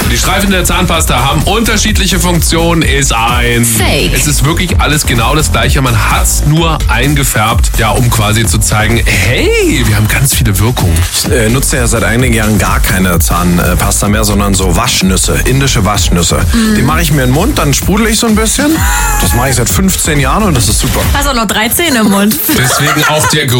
Die Streifen der Zahnpasta haben unterschiedliche Funktionen, ist ein Fake. Es ist wirklich alles genau das Gleiche. Man hat's nur eingefärbt, ja, um quasi zu zeigen, hey, wir haben ganz viele Wirkungen. Ich nutze ja seit einigen Jahren gar keine Zahnpasta mehr, sondern so Waschnüsse, indische Waschnüsse. Die mache ich mir in den Mund, dann sprudel ich so ein bisschen. Das mache ich seit 15 Jahren und das ist super. Hast auch noch 3 Zähne im Mund. Deswegen auch der